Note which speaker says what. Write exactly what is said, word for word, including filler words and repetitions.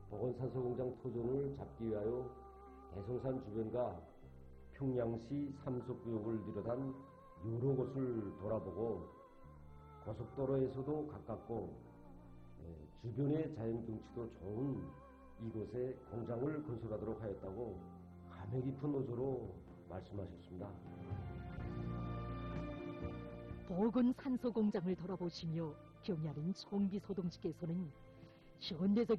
Speaker 1: 보건산소공장 토종을 잡기 위하여 대성산 주변과 평양시 삼석구역을 비롯한 여러 곳을 돌아보고 고속도로에서도 가깝고 주변의 자연 경치도 좋은 이곳에 공장을 건설하도록 하였다고 감회 깊은 어조로 말씀하셨습니다.
Speaker 2: 보건산소공장을 돌아보시며 경의하는 총비소동지께서는 현대적인